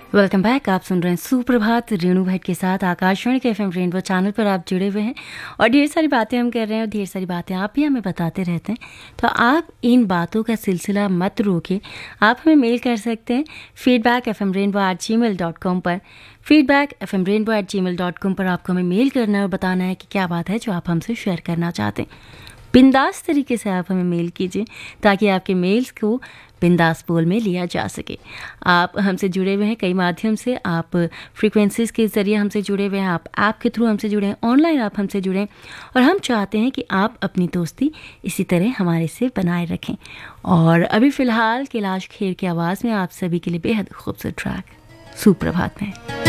Welcome back. आप सुन रहे हैं सुप्रभात रेणु भट्ट के साथ आकाशवाणी के FM रेनबो चैनल पर आप जुड़े हुए हैं और ढेर सारी बातें हम कर रहे हैं और ढेर सारी बातें आप भी हमें बताते रहते हैं। तो आप इन बातों का सिलसिला मत रोके, आप हमें मेल कर सकते हैं feedback@fmrainbow@gmail.com पर। feedback@fmrainbow@gmail.com पर आपको हमें मेल करना है और बताना है कि क्या बात है जो आप हमसे शेयर करना चाहते हैं। बिंदास तरीके से आप हमें मेल कीजिए ताकि आपके मेल्स को बिंदास पोल में लिया जा सके। आप हमसे जुड़े हुए हैं कई माध्यम से, आप फ्रीक्वेंसीज़ के ज़रिए हमसे जुड़े हुए हैं, आप ऐप के थ्रू हमसे जुड़े हैं, ऑनलाइन आप हमसे जुड़े हैं और हम चाहते हैं कि आप अपनी दोस्ती इसी तरह हमारे से बनाए रखें। और अभी फ़िलहाल कैलाश खेर की आवाज़ में आप सभी के लिए बेहद खूबसूरत ट्रैक सुप्रभात में।